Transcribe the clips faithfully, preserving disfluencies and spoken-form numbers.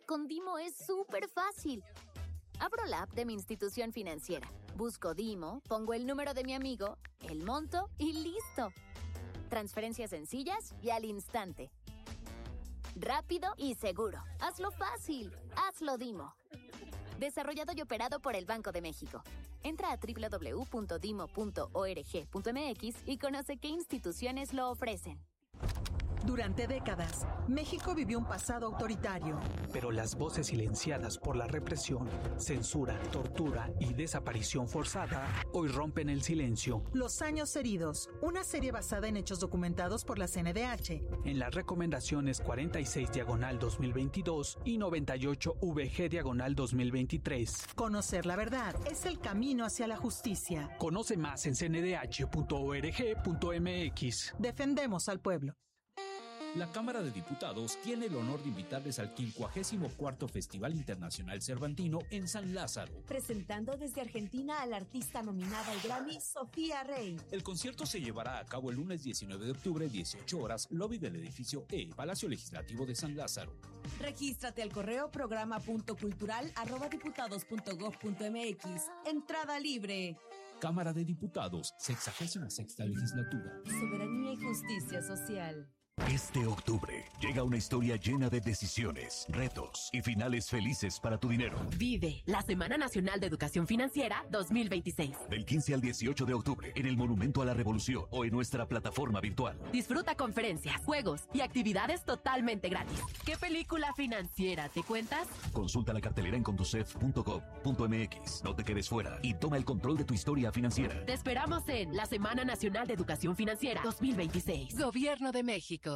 con Dimo es súper fácil. Abro la app de mi institución financiera, busco Dimo, pongo el número de mi amigo, el monto y ¡listo! Transferencias sencillas y al instante. Rápido y seguro. Hazlo fácil. Hazlo Dimo. Desarrollado y operado por el Banco de México. Entra a doble u doble u doble u punto dimo punto org punto m x y conoce qué instituciones lo ofrecen. Durante décadas, México vivió un pasado autoritario. Pero las voces silenciadas por la represión, censura, tortura y desaparición forzada hoy rompen el silencio. Los años heridos, una serie basada en hechos documentados por la C N D H. En las recomendaciones cuarenta y seis diagonal dos mil veintidós y noventa y ocho V G diagonal dos mil veintitrés. Conocer la verdad es el camino hacia la justicia. Conoce más en c n d h punto org punto m x. Defendemos al pueblo. La Cámara de Diputados tiene el honor de invitarles al quincuagésimo cuarto Festival Internacional Cervantino en San Lázaro. Presentando desde Argentina a la artista nominada al Grammy, Sofía Rey. El concierto se llevará a cabo el lunes diecinueve de octubre, dieciocho horas, lobby del edificio E, Palacio Legislativo de San Lázaro. Regístrate al correo programa punto cultural arroba diputados punto gob punto m x. Entrada libre. Cámara de Diputados, sexagésima sexta legislatura. Soberanía y justicia social. Este octubre llega una historia llena de decisiones, retos y finales felices para tu dinero. Vive la Semana Nacional de Educación Financiera dos mil veintiséis. Del quince al dieciocho de octubre en el Monumento a la Revolución o en nuestra plataforma virtual. Disfruta conferencias, juegos y actividades totalmente gratis. ¿Qué película financiera te cuentas? Consulta la cartelera en conducef punto gob punto m x. No te quedes fuera y toma el control de tu historia financiera. Te esperamos en la Semana Nacional de Educación Financiera dos mil veintiséis. Gobierno de México.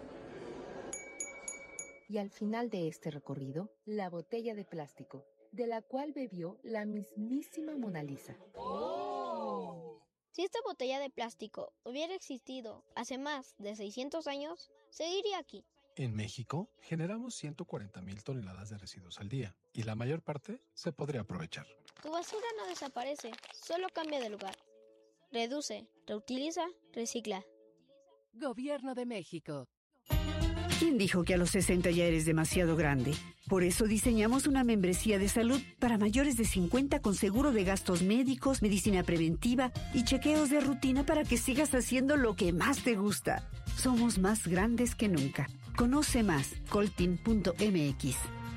Y al final de este recorrido, la botella de plástico, de la cual bebió la mismísima Mona Lisa. ¡Oh! Si esta botella de plástico hubiera existido hace más de seiscientos años, seguiría aquí. En México, generamos ciento cuarenta mil toneladas de residuos al día, y la mayor parte se podría aprovechar. Tu basura no desaparece, solo cambia de lugar. Reduce, reutiliza, recicla. Gobierno de México. ¿Quién dijo que a los sesenta ya eres demasiado grande? Por eso diseñamos una membresía de salud para mayores de cincuenta con seguro de gastos médicos, medicina preventiva y chequeos de rutina para que sigas haciendo lo que más te gusta. Somos más grandes que nunca. Conoce más, coltin punto m x.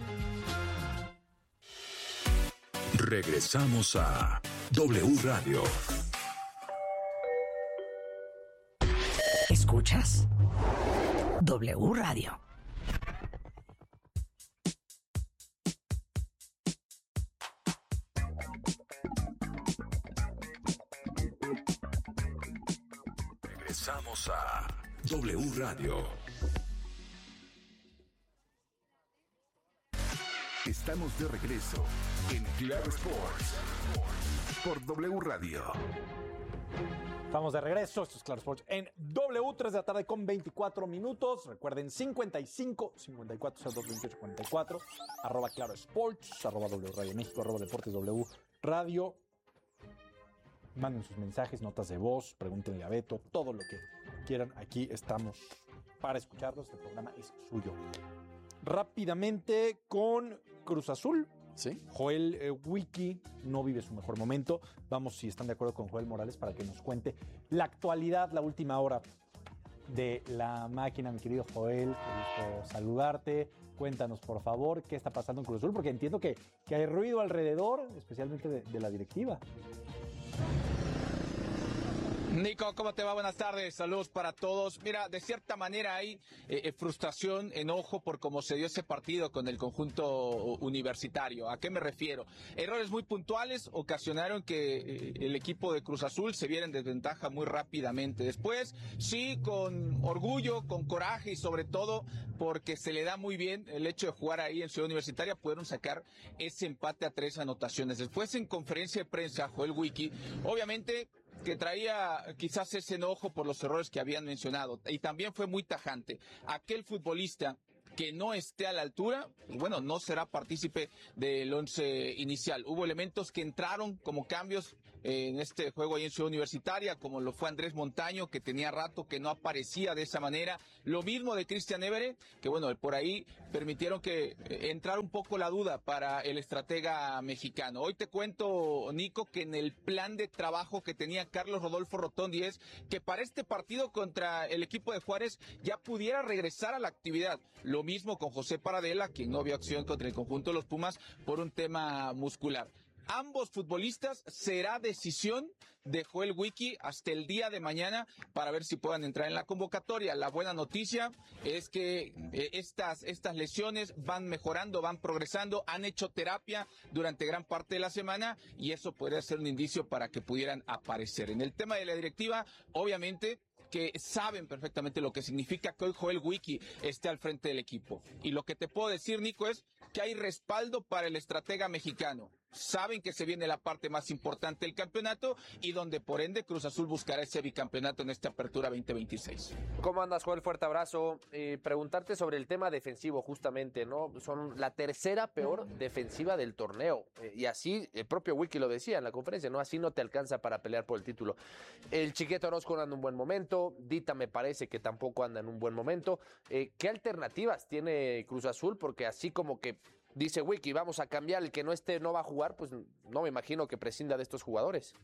Regresamos a W Radio. ¿Escuchas? W Radio. Regresamos a W Radio. Estamos de regreso en Claro Sports por W Radio. Estamos de regreso, esto es Claro Sports en W, tres de la tarde con veinticuatro minutos. Recuerden, cincuenta y cinco, cincuenta y cuatro, cero dos, veintiocho, cuarenta y cuatro, arroba Claro Sports, arroba W Radio México, arroba Deportes W Radio. Manden sus mensajes, notas de voz, pregúntenle a Beto, todo lo que quieran. Aquí estamos para escucharlos, este programa es suyo. Rápidamente con Cruz Azul. Sí. Joel eh, Wiki no vive su mejor momento. Vamos, si están de acuerdo, con Joel Morales para que nos cuente la actualidad, la última hora de la máquina. Mi querido Joel, qué gusto saludarte. Cuéntanos, por favor, qué está pasando en Cruz Azul, porque entiendo que, que hay ruido alrededor, especialmente de, de la directiva. Nico, ¿cómo te va? Buenas tardes, saludos para todos. Mira, de cierta manera hay eh, frustración, enojo por cómo se dio ese partido con el conjunto universitario. ¿A qué me refiero? Errores muy puntuales ocasionaron que eh, el equipo de Cruz Azul se viera en desventaja muy rápidamente. Después, sí, con orgullo, con coraje y sobre todo porque se le da muy bien el hecho de jugar ahí en Ciudad Universitaria, pudieron sacar ese empate a tres anotaciones. Después, en conferencia de prensa, Joel Wiki, obviamente que traía quizás ese enojo por los errores que habían mencionado, y también fue muy tajante. Aquel futbolista que no esté a la altura, pues bueno, no será partícipe del once inicial. Hubo elementos que entraron como cambios en este juego ahí en Ciudad Universitaria, como lo fue Andrés Montaño, que tenía rato que no aparecía de esa manera. Lo mismo de Cristian Évere, que bueno, por ahí permitieron que eh, entrara un poco la duda para el estratega mexicano. Hoy te cuento, Nico, que en el plan de trabajo que tenía Carlos Rodolfo Rotondi es que para este partido contra el equipo de Juárez ya pudiera regresar a la actividad. Lo mismo con José Paradela, quien no vio acción contra el conjunto de los Pumas por un tema muscular. Ambos futbolistas será decisión de Joel Wiki hasta el día de mañana para ver si puedan entrar en la convocatoria. La buena noticia es que eh, estas, estas lesiones van mejorando, van progresando, han hecho terapia durante gran parte de la semana y eso podría ser un indicio para que pudieran aparecer. En el tema de la directiva, obviamente, que saben perfectamente lo que significa que hoy Joel Wiki esté al frente del equipo. Y lo que te puedo decir, Nico, es que hay respaldo para el estratega mexicano. Saben que se viene la parte más importante del campeonato y donde por ende Cruz Azul buscará ese bicampeonato en esta apertura veinte veintiséis. ¿Cómo andas, Joel? Fuerte abrazo. Eh, preguntarte sobre el tema defensivo justamente, ¿no? Son la tercera peor defensiva del torneo. Eh, y así, el propio Wiki lo decía en la conferencia, ¿no? Así no te alcanza para pelear por el título. El Chiquete Orozco anda en un buen momento. Dita me parece que tampoco anda en un buen momento. Eh, ¿Qué alternativas tiene Cruz Azul? Porque así como que dice Wiki, vamos a cambiar, el que no esté no va a jugar, pues no me imagino que prescinda de estos jugadores.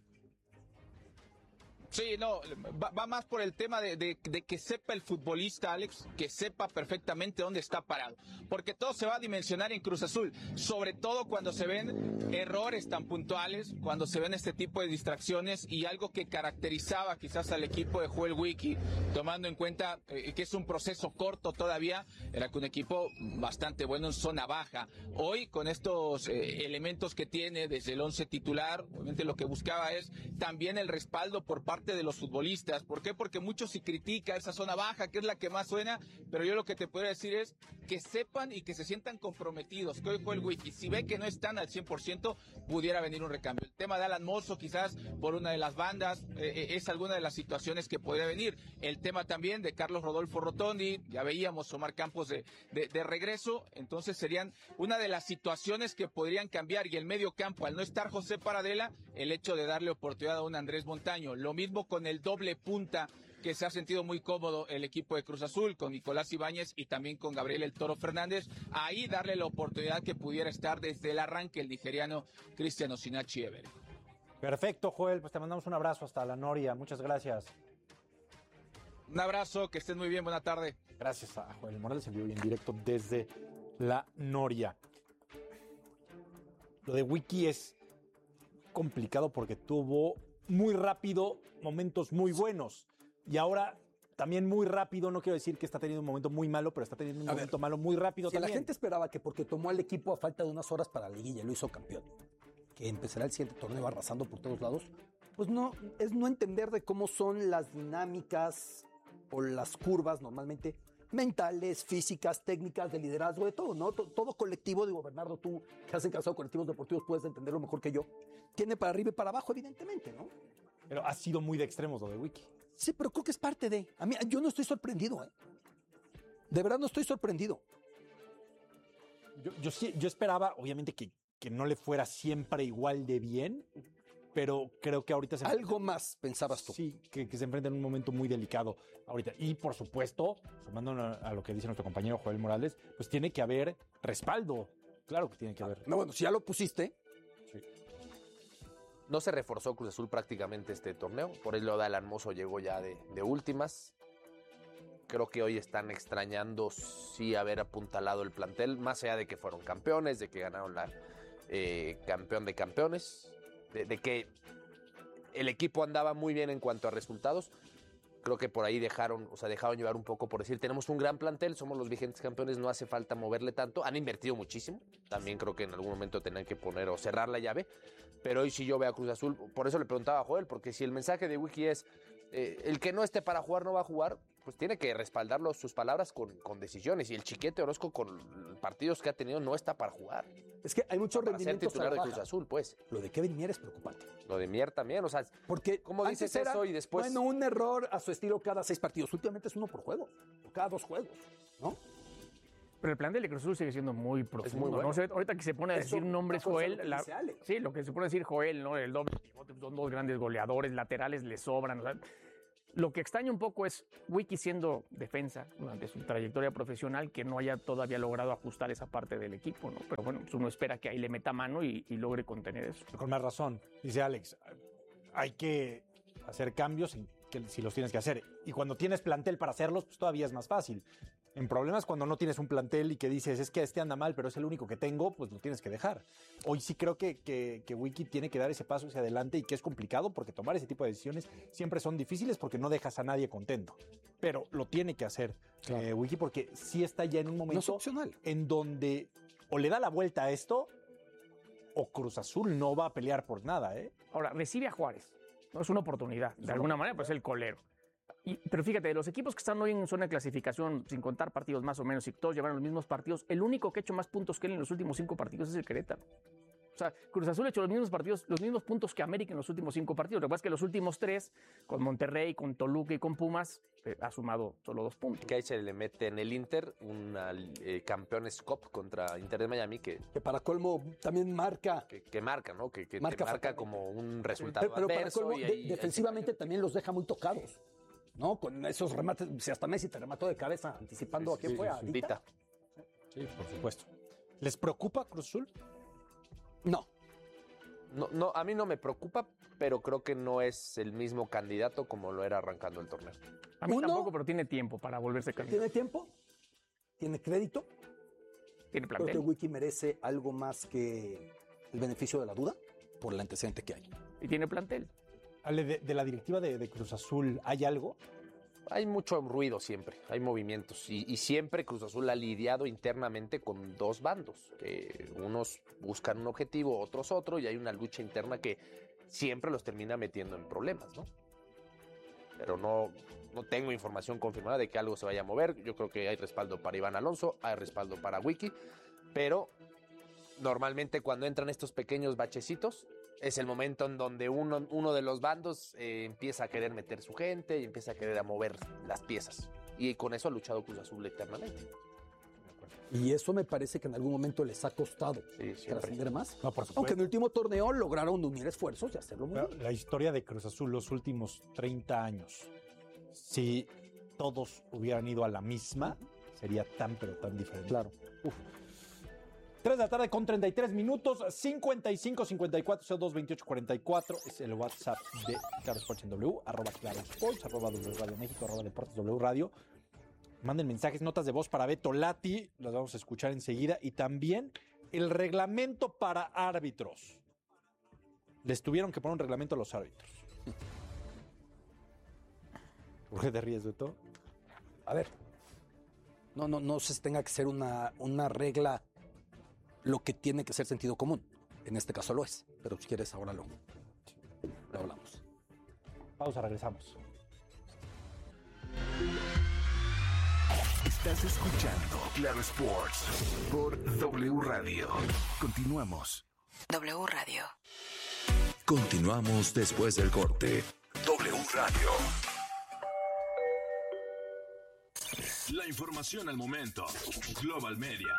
Sí, no, va, va más por el tema de, de, de que sepa el futbolista, Alex, que sepa perfectamente dónde está parado. Porque todo se va a dimensionar en Cruz Azul, sobre todo cuando se ven errores tan puntuales, cuando se ven este tipo de distracciones y algo que caracterizaba quizás al equipo de Joel Wiki, tomando en cuenta eh, que es un proceso corto todavía, era que un equipo bastante bueno en zona baja. Hoy, con estos eh, elementos que tiene desde el once titular, obviamente lo que buscaba es también el respaldo por parte de los futbolistas. ¿Por qué? Porque mucho se critica esa zona baja, que es la que más suena, pero yo lo que te puedo decir es que sepan y que se sientan comprometidos, que hoy fue el Wiki. Si ve que no están al cien por ciento, pudiera venir un recambio. El tema de Alan Mozo, quizás por una de las bandas, eh, es alguna de las situaciones que podría venir. El tema también de Carlos Rodolfo Rotondi, ya veíamos Omar Campos de, de, de regreso, entonces serían una de las situaciones que podrían cambiar. Y el medio campo, al no estar José Paradela, el hecho de darle oportunidad a un Andrés Montaño. Lo mismo con el doble punta que se ha sentido muy cómodo el equipo de Cruz Azul, con Nicolás Ibáñez y también con Gabriel El Toro Fernández, ahí darle la oportunidad que pudiera estar desde el arranque el nigeriano Cristian Osinachi Évere. Perfecto, Joel, pues te mandamos un abrazo hasta la Noria, muchas gracias. Un abrazo, que estén muy bien, buena tarde. Gracias a Joel Morales, en vivo y en directo desde la Noria. Lo de Wiki es complicado porque tuvo muy rápido momentos muy buenos. Y ahora también muy rápido, no quiero decir que está teniendo un momento muy malo, pero está teniendo un a momento ver, malo muy rápido si también. La gente esperaba que porque tomó al equipo a falta de unas horas para la liguilla lo hizo campeón, que empezará el siguiente torneo arrasando por todos lados, pues no, es no entender de cómo son las dinámicas o las curvas normalmente mentales, físicas, técnicas, de liderazgo, de todo, ¿no? Todo, todo colectivo, digo, Bernardo, tú que has encabezado colectivos deportivos puedes entenderlo mejor que yo, tiene para arriba y para abajo, evidentemente, ¿no? Pero ha sido muy de extremos lo de Wiki. Sí, pero creo que es parte de... A mí, yo no estoy sorprendido, ¿eh? De verdad no estoy sorprendido. Yo, yo, yo esperaba, obviamente, que, que no le fuera siempre igual de bien, pero creo que ahorita... Se Algo enfrenta, más, pensabas tú. Sí, que, que se enfrenta en un momento muy delicado ahorita. Y, por supuesto, sumando a lo que dice nuestro compañero Joel Morales, pues tiene que haber respaldo. Claro que tiene que haber. No, bueno, si ya lo pusiste... Sí. No se reforzó Cruz Azul prácticamente este torneo, por eso lo de Alan Mozo llegó ya de, de últimas. Creo que hoy están extrañando sí haber apuntalado el plantel, más allá de que fueron campeones, de que ganaron la eh, campeón de campeones, de, de que el equipo andaba muy bien en cuanto a resultados. Creo que por ahí dejaron, o sea, dejaron llevar un poco por decir, tenemos un gran plantel, somos los vigentes campeones, no hace falta moverle tanto. Han invertido muchísimo, también creo que en algún momento tenían que poner o cerrar la llave, pero hoy sí yo veo a Cruz Azul, por eso le preguntaba a Joel, porque si el mensaje de Wiki es, eh, el que no esté para jugar no va a jugar, pues tiene que respaldarlo sus palabras con, con decisiones, y el Chiquete Orozco con partidos que ha tenido no está para jugar. Es que hay muchos rendimientos titular de Cruz Azul, pues. Lo de Kevin Mier es preocupante. Lo de Mier también, o sea, porque ¿cómo dices era, eso y después? Bueno, un error a su estilo cada seis partidos. Últimamente es uno por juego, o cada dos juegos, ¿no? Pero el plantel de Cruz Azul sigue siendo muy profundo. muy bueno. No sé, ahorita que se pone a Eso, decir nombres no, Joel. lo que La, dice Alex. sí, lo que se pone a decir Joel, ¿no? El doble pivote, son dos grandes goleadores, laterales le sobran. O sea, lo que extraña un poco es Wiki siendo defensa durante su trayectoria profesional, que no haya todavía logrado ajustar esa parte del equipo, ¿no? Pero bueno, pues uno espera que ahí le meta mano y, y logre contener eso. Con más razón, dice Alex, hay que hacer cambios en que, si los tienes que hacer. Y cuando tienes plantel para hacerlos, pues todavía es más fácil. En problemas cuando no tienes un plantel y que dices, es que este anda mal, pero es el único que tengo, pues lo tienes que dejar. Hoy sí creo que, que, que Wiki tiene que dar ese paso hacia adelante y que es complicado porque tomar ese tipo de decisiones siempre son difíciles porque no dejas a nadie contento. Pero lo tiene que hacer claro. eh, Wiki porque sí está ya en un momento no es opcional. En donde o le da la vuelta a esto o Cruz Azul no va a pelear por nada. ¿eh? Ahora, recibe a Juárez. ¿no? Es una oportunidad. De alguna manera, pues es el colero. Y, pero fíjate, de los equipos que están hoy en zona de clasificación, sin contar partidos más o menos, y todos llevaron los mismos partidos, el único que ha hecho más puntos que él en los últimos cinco partidos es el Querétaro. O sea, Cruz Azul ha hecho los mismos partidos, los mismos puntos que América en los últimos cinco partidos. Lo que pasa es que los últimos tres, con Monterrey, con Toluca y con Pumas, eh, ha sumado solo dos puntos. Que ahí se le mete en el Inter una eh, Campeones Cup contra Inter de Miami que, que para colmo también marca. Que, que marca, ¿no? Que, que marca, te marca como un resultado pero, pero adverso. Para colmo, y ahí, de, defensivamente ahí también los deja muy tocados. ¿No? Con esos remates, si hasta Messi te remató de cabeza anticipando sí, a quién sí, fue, a Dita. Sí, por supuesto. ¿Les preocupa Cruz Azul? No. No, no, a mí no me preocupa, pero creo que no es el mismo candidato como lo era arrancando el torneo. A mí Uno, tampoco, pero tiene tiempo para volverse candidato. ¿Tiene tiempo? ¿Tiene crédito? ¿Tiene plantel? Creo que Wiki merece algo más que el beneficio de la duda por el antecedente que hay. ¿Y tiene plantel? Ale, de, de la directiva de, de Cruz Azul, ¿hay algo? Hay mucho ruido siempre, hay movimientos y, y siempre Cruz Azul ha lidiado internamente con dos bandos, que unos buscan un objetivo, otros otro, y hay una lucha interna que siempre los termina metiendo en problemas, ¿no? Pero no, no tengo información confirmada de que algo se vaya a mover. Yo creo que hay respaldo para Iván Alonso, hay respaldo para Wiki, pero normalmente cuando entran estos pequeños bachecitos es el momento en donde uno, uno de los bandos eh, empieza a querer meter su gente y empieza a querer a mover las piezas. Y con eso ha luchado Cruz Azul eternamente. Y eso me parece que en algún momento les ha costado sí, trascender más. No, por supuesto. Aunque en el último torneo lograron unir esfuerzos y hacerlo muy bien. La historia de Cruz Azul los últimos treinta años, si todos hubieran ido a la misma, sería tan pero tan diferente. Claro. Uf. tres de la tarde con treinta y tres minutos, cincuenta y cinco, cincuenta y cuatro, cero dos, veintiocho, cuarenta y cuatro es el WhatsApp de Claro Sports en W, arroba Claro Sports, arroba W Radio México, arroba Deportes W Radio. Manden mensajes, notas de voz para Beto Lati, las vamos a escuchar enseguida. Y también el reglamento para árbitros. Les tuvieron que poner un reglamento a los árbitros. ¿Por qué te ríes, Beto? A ver, no, no, no se tenga que ser una, una regla lo que tiene que ser sentido común. En este caso lo es, pero si quieres ahora lo, lo hablamos. Pausa, regresamos. Estás escuchando Claro Sports por W Radio. Continuamos. W Radio. Continuamos después del corte. W Radio. La información al momento. Global Media.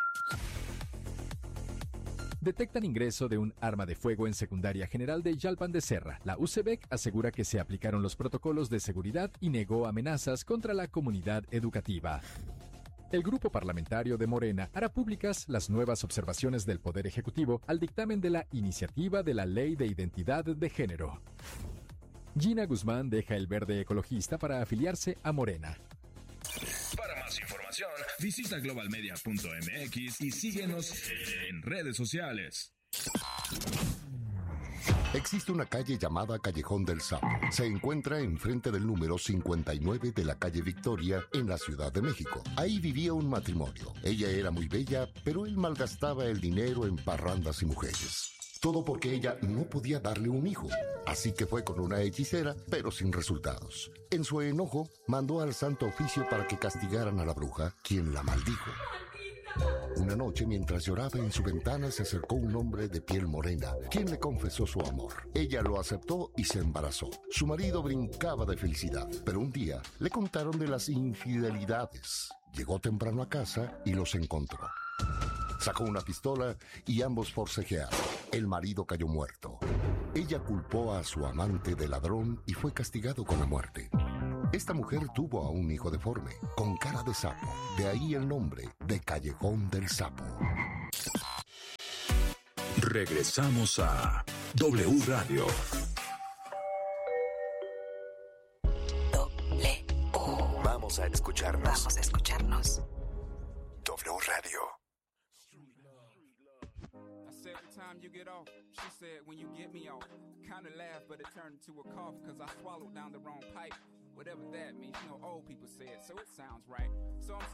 Detectan ingreso de un arma de fuego en Secundaria General de Yalpan de Serra. La U C B E C asegura que se aplicaron los protocolos de seguridad y negó amenazas contra la comunidad educativa. El grupo parlamentario de Morena hará públicas las nuevas observaciones del Poder Ejecutivo al dictamen de la iniciativa de la Ley de Identidad de Género. Gina Guzmán deja el verde ecologista para afiliarse a Morena. Para más información, visita global media punto m x y síguenos en redes sociales. Existe una calle llamada Callejón del Sapo. Se encuentra enfrente del número cincuenta y nueve de la calle Victoria, en la Ciudad de México. Ahí vivía un matrimonio. Ella era muy bella, pero él malgastaba el dinero en parrandas y mujeres. Todo porque ella no podía darle un hijo. Así que fue con una hechicera, pero sin resultados. En su enojo, mandó al Santo Oficio para que castigaran a la bruja, quien la maldijo. Una noche, mientras lloraba en su ventana, se acercó un hombre de piel morena, quien le confesó su amor. Ella lo aceptó y se embarazó. Su marido brincaba de felicidad, pero un día le contaron de las infidelidades. Llegó temprano a casa y los encontró. Sacó una pistola y ambos forcejearon. El marido cayó muerto. Ella culpó a su amante de ladrón y fue castigado con la muerte. Esta mujer tuvo a un hijo deforme, con cara de sapo. De ahí el nombre de Callejón del Sapo. Regresamos a W Radio. W. Vamos a escucharnos. Vamos a escucharnos. W Radio. Every time you get off, she said, when you get me off, kind of laughed, but it turned into a cough, cause I swallowed down the wrong pipe. Whatever that means, you know, old people say it, so it sounds right. So I'm